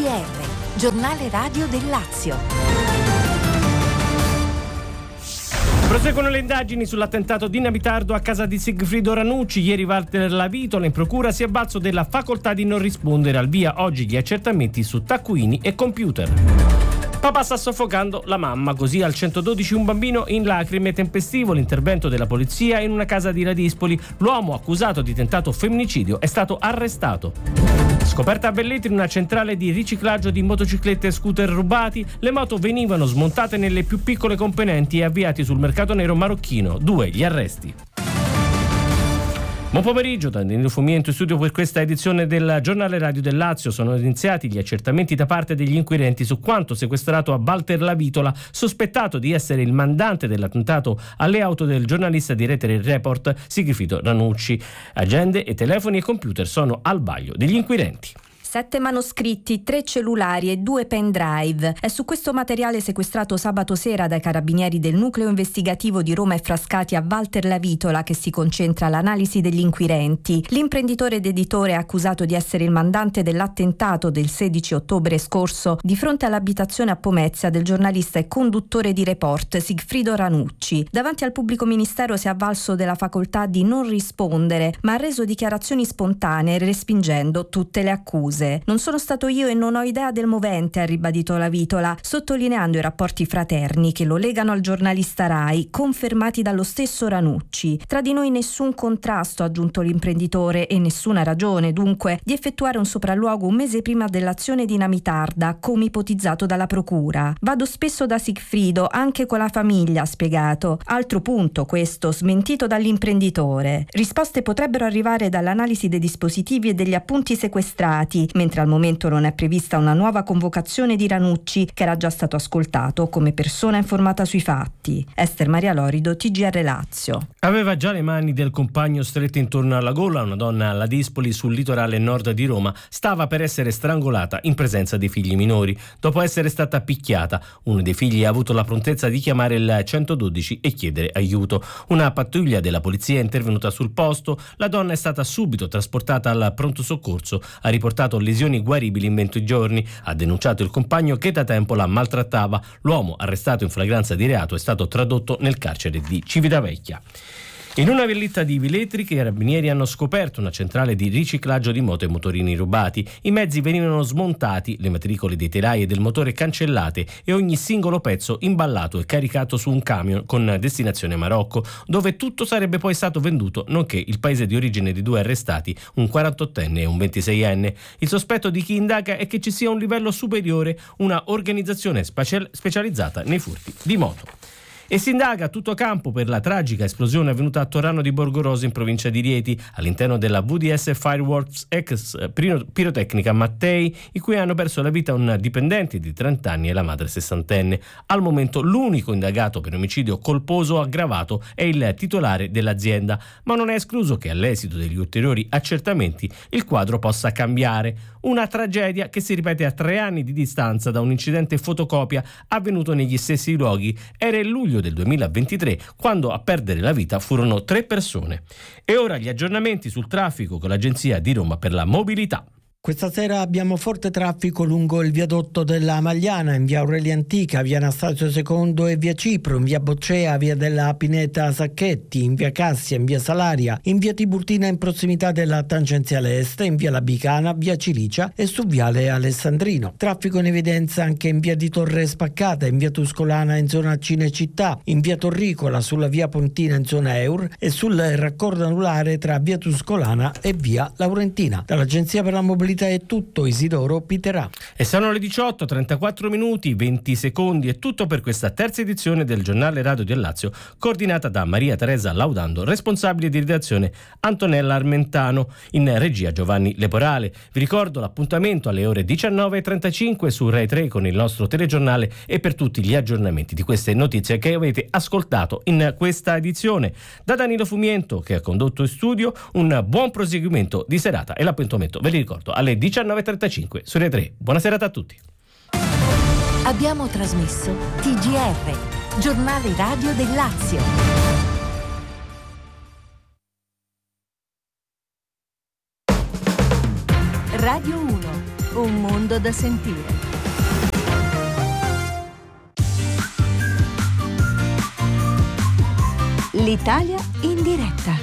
TGR, giornale radio del Lazio. Proseguono le indagini sull'attentato dinamitardo a casa di Sigfrido Ranucci. Ieri Walter Lavitola in procura si è avvalso della facoltà di non rispondere. Al via oggi gli accertamenti su taccuini e computer. Papà sta soffocando la mamma, così al 112 un bambino in lacrime. Tempestivo l'intervento della polizia in una casa di Ladispoli. L'uomo accusato di tentato femminicidio è stato arrestato. Scoperta a Velletri una centrale di riciclaggio di motociclette e scooter rubati. Le moto venivano smontate nelle più piccole componenti e avviati sul mercato nero marocchino. 2 gli arresti. Buon pomeriggio, da Danilo Fumiento in studio per questa edizione del giornale radio del Lazio. Sono iniziati gli accertamenti da parte degli inquirenti su quanto sequestrato a Walter Lavitola, sospettato di essere il mandante dell'attentato alle auto del giornalista di Rete Report Sigfrido Ranucci. Agende e telefoni e computer sono al vaglio degli inquirenti. 7 manoscritti, 3 cellulari e 2 pendrive. È su questo materiale sequestrato sabato sera dai carabinieri del nucleo investigativo di Roma e Frascati a Walter Lavitola che si concentra l'analisi degli inquirenti. L'imprenditore ed editore accusato di essere il mandante dell'attentato del 16 ottobre scorso di fronte all'abitazione a Pomezia del giornalista e conduttore di Report Sigfrido Ranucci. Davanti al pubblico ministero si è avvalso della facoltà di non rispondere, ma ha reso dichiarazioni spontanee respingendo tutte le accuse. Non sono stato io e non ho idea del movente, ha ribadito Lavitola, sottolineando i rapporti fraterni che lo legano al giornalista Rai, confermati dallo stesso Ranucci. Tra di noi nessun contrasto, ha aggiunto l'imprenditore, e nessuna ragione, dunque, di effettuare un sopralluogo un mese prima dell'azione dinamitarda, come ipotizzato dalla procura. Vado spesso da Sigfrido, anche con la famiglia, ha spiegato. Altro punto, questo, smentito dall'imprenditore. Risposte potrebbero arrivare dall'analisi dei dispositivi e degli appunti sequestrati, mentre al momento non è prevista una nuova convocazione di Ranucci, che era già stato ascoltato come persona informata sui fatti. Ester Maria Lorido, TGR Lazio. Aveva già le mani del compagno strette intorno alla gola. Una donna a Ladispoli, sul litorale nord di Roma, stava per essere strangolata in presenza dei figli minori. Dopo essere stata picchiata, uno dei figli ha avuto la prontezza di chiamare il 112 e chiedere aiuto. Una pattuglia della polizia è intervenuta sul posto. La donna è stata subito trasportata al pronto soccorso. Ha riportato lesioni guaribili in 20 giorni. Ha denunciato il compagno che da tempo la maltrattava. L'uomo, arrestato in flagranza di reato, è stato tradotto nel carcere di Civitavecchia. In una villetta di Velletri i carabinieri hanno scoperto una centrale di riciclaggio di moto e motorini rubati. I mezzi venivano smontati, le matricole dei telai e del motore cancellate e ogni singolo pezzo imballato e caricato su un camion con destinazione Marocco, dove tutto sarebbe poi stato venduto, nonché il paese di origine di 2 arrestati, un 48enne e un 26enne. Il sospetto di chi indaga è che ci sia un livello superiore, una organizzazione specializzata nei furti di moto. E si indaga a tutto campo per la tragica esplosione avvenuta a Torano di Borgorosa in provincia di Rieti, all'interno della VDS Fireworks ex pirotecnica Mattei, in cui hanno perso la vita un dipendente di 30 anni e la madre 60enne. Al momento l'unico indagato per omicidio colposo aggravato è il titolare dell'azienda, ma non è escluso che all'esito degli ulteriori accertamenti il quadro possa cambiare. Una tragedia che si ripete a 3 anni di distanza da un incidente fotocopia avvenuto negli stessi luoghi. Era il luglio del 2023, quando a perdere la vita furono 3 persone. E ora gli aggiornamenti sul traffico con l'Agenzia di Roma per la Mobilità. Questa sera abbiamo forte traffico lungo il viadotto della Magliana, in via Aurelia Antica, via Anastasio II e via Cipro, in via Boccea, via della Pineta Sacchetti, in via Cassia, in via Salaria, in via Tiburtina in prossimità della tangenziale est, in via Labicana, via Cilicia e su viale Alessandrino. Traffico in evidenza anche in via di Torre Spaccata, in via Tuscolana in zona Cinecittà, in via Torricola, sulla via Pontina in zona Eur e sul raccordo anulare tra via Tuscolana e via Laurentina. Dall'Agenzia per la Mobilità è tutto. Isidoro Piterà. E sono le 18:34 minuti 20 secondi. È tutto per questa terza edizione del giornale radio del Lazio, coordinata da Maria Teresa Laudando, responsabile di redazione Antonella Armentano, in regia Giovanni Leporale. Vi ricordo l'appuntamento alle ore 19:35 su Rai 3 con il nostro telegiornale e per tutti gli aggiornamenti di queste notizie che avete ascoltato in questa edizione. Da Danilo Fumiento, che ha condotto in studio, un buon proseguimento di serata e l'appuntamento, ve li ricordo, alle 19:35 su Rai 3. Buona serata a tutti. Abbiamo trasmesso TGR, giornale radio del Lazio. Radio 1, Un mondo da sentire. L'Italia in diretta.